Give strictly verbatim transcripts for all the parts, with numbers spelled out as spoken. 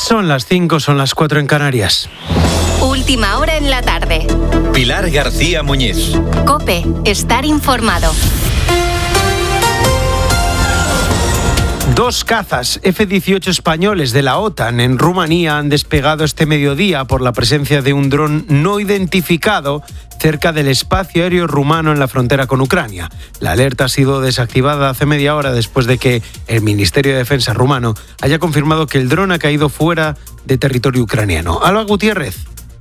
Son las cinco, son las cuatro en Canarias. Última hora en la tarde. Pilar García Muñiz. COPE, estar informado. Dos cazas F dieciocho españoles de la OTAN en Rumanía han despegado este mediodía por la presencia de un dron no identificado cerca del espacio aéreo rumano en la frontera con Ucrania. La alerta ha sido desactivada hace media hora después de que el Ministerio de Defensa rumano haya confirmado que el dron ha caído fuera de territorio ucraniano. Alba Gutiérrez.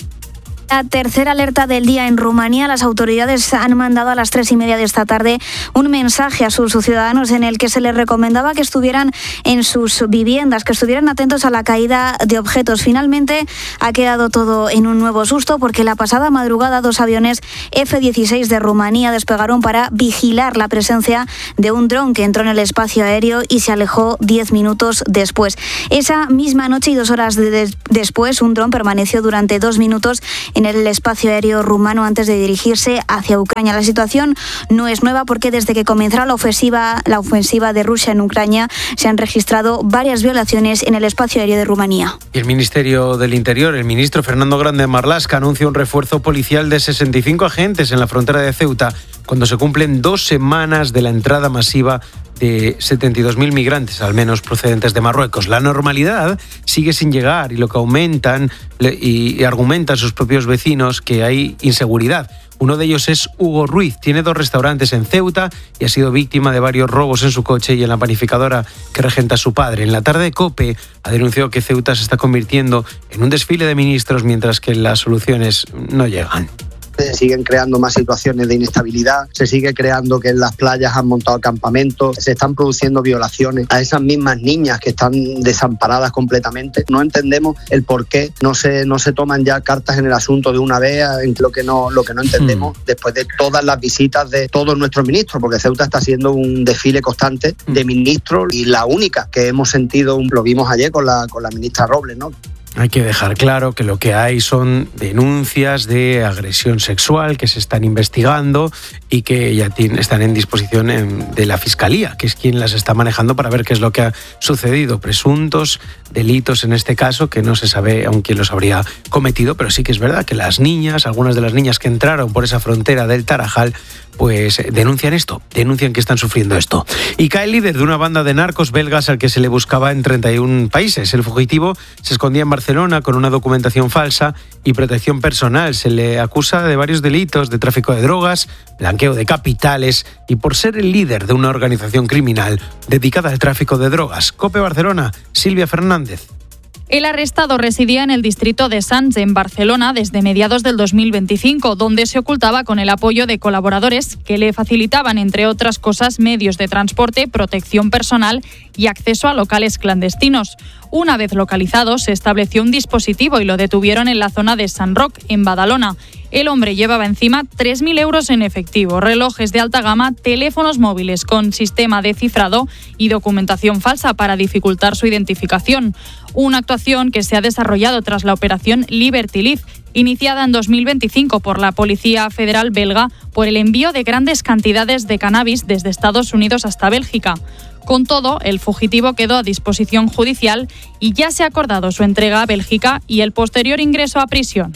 La tercera alerta del día en Rumanía. Las autoridades han mandado a las tres y media de esta tarde un mensaje a sus ciudadanos en el que se les recomendaba que estuvieran en sus viviendas, que estuvieran atentos a la caída de objetos. Finalmente ha quedado todo en un nuevo susto porque la pasada madrugada dos aviones F dieciséis de Rumanía despegaron para vigilar la presencia de un dron que entró en el espacio aéreo y se alejó diez minutos después. Esa misma noche y dos horas de des- después, un dron permaneció durante dos minutos en el espacio aéreo rumano antes de dirigirse hacia Ucrania. La situación no es nueva porque desde que comenzara la ofensiva, la ofensiva de Rusia en Ucrania se han registrado varias violaciones en el espacio aéreo de Rumanía. Y el Ministerio del Interior, el ministro Fernando Grande Marlaska, anuncia un refuerzo policial de sesenta y cinco agentes en la frontera de Ceuta cuando se cumplen dos semanas de la entrada masiva de setenta y dos mil migrantes, al menos procedentes de Marruecos. La normalidad sigue sin llegar y lo que aumentan y, y argumentan sus propios vecinos que hay inseguridad. Uno de ellos es Hugo Ruiz, tiene dos restaurantes en Ceuta y ha sido víctima de varios robos en su coche y en la panificadora que regenta su padre. En la tarde, COPE ha denunciado que Ceuta se está convirtiendo en un desfile de ministros mientras que las soluciones no llegan. Se siguen creando más situaciones de inestabilidad, se sigue creando que en las playas han montado campamentos, se están produciendo violaciones a esas mismas niñas que están desamparadas completamente. No entendemos el por qué no se, no se toman ya cartas en el asunto de una vez, en lo que no, lo que no entendemos hmm. después de todas las visitas de todos nuestros ministros, porque Ceuta está siendo un desfile constante hmm. de ministros y la única que hemos sentido, lo vimos ayer con la, con la ministra Robles, ¿no? Hay que dejar claro que lo que hay son denuncias de agresión sexual que se están investigando y que ya están en disposición en, de la Fiscalía, que es quien las está manejando para ver qué es lo que ha sucedido. Presuntos delitos en este caso, que no se sabe aún quién los habría cometido, pero sí que es verdad que las niñas, algunas de las niñas que entraron por esa frontera del Tarajal, pues denuncian esto, denuncian que están sufriendo esto. Y cae el líder de una banda de narcos belgas al que se le buscaba en treinta y un países. El fugitivo se escondía en Barcelona con una documentación falsa y protección personal. Se le acusa de varios delitos de tráfico de drogas, blanqueo de capitales y por ser el líder de una organización criminal dedicada al tráfico de drogas. COPE Barcelona, Silvia Fernández. El arrestado residía en el distrito de Sants, en Barcelona, desde mediados del dos mil veinticinco, donde se ocultaba con el apoyo de colaboradores que le facilitaban, entre otras cosas, medios de transporte, protección personal y acceso a locales clandestinos. Una vez localizado, se estableció un dispositivo y lo detuvieron en la zona de Sant Roc, en Badalona. El hombre llevaba encima tres mil euros en efectivo, relojes de alta gama, teléfonos móviles con sistema de cifrado y documentación falsa para dificultar su identificación. Una actuación que se ha desarrollado tras la operación Liberty Leaf, iniciada en dos mil veinticinco por la Policía Federal belga por el envío de grandes cantidades de cannabis desde Estados Unidos hasta Bélgica. Con todo, el fugitivo quedó a disposición judicial y ya se ha acordado su entrega a Bélgica y el posterior ingreso a prisión.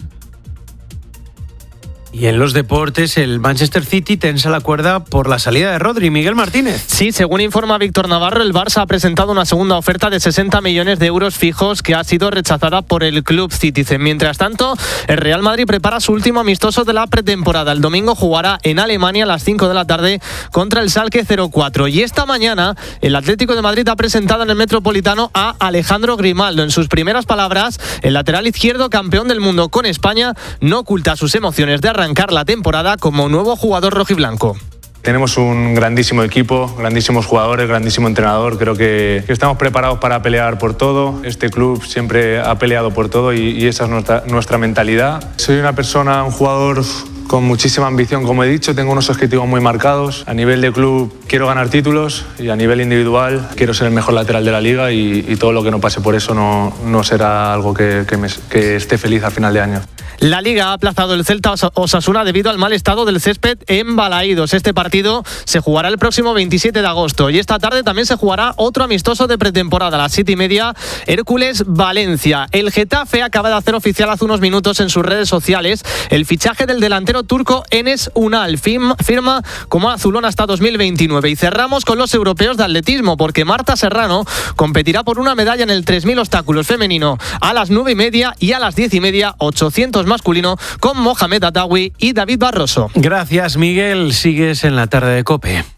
Y en los deportes, el Manchester City tensa la cuerda por la salida de Rodri. Miguel Martínez. Sí, según informa Víctor Navarro, el Barça ha presentado una segunda oferta de sesenta millones de euros fijos que ha sido rechazada por el club Citizen. Mientras tanto, el Real Madrid prepara su último amistoso de la pretemporada. El domingo jugará en Alemania a las cinco de la tarde contra el Schalke cero cuatro. Y esta mañana, el Atlético de Madrid ha presentado en el Metropolitano a Alejandro Grimaldo. En sus primeras palabras, el lateral izquierdo, campeón del mundo con España, no oculta sus emociones de arrancar la temporada como nuevo jugador rojiblanco. Tenemos un grandísimo equipo, grandísimos jugadores, grandísimo entrenador. Creo que, que estamos preparados para pelear por todo. Este club siempre ha peleado por todo y, y esa es nuestra, nuestra mentalidad. Soy una persona, un jugador con muchísima ambición, como he dicho, tengo unos objetivos muy marcados. A nivel de club quiero ganar títulos y a nivel individual quiero ser el mejor lateral de la liga y, y todo lo que no pase por eso no, no será algo que, que, me, que esté feliz al final de año. La Liga ha aplazado el Celta Osasuna debido al mal estado del césped en Balaídos. Este partido se jugará el próximo veintisiete de agosto y esta tarde también se jugará otro amistoso de pretemporada a las siete y media, Hércules Valencia. El Getafe acaba de hacer oficial hace unos minutos en sus redes sociales el fichaje del delantero turco Enes Unal. Firma como azulón hasta dos mil veintinueve. Y cerramos con los europeos de atletismo porque Marta Serrano competirá por una medalla en el tres mil obstáculos femenino a las nueve y media y a las diez y media ochocientos masculino con Mohamed Atawi y David Barroso. Gracias, Miguel. Sigues en la tarde de COPE.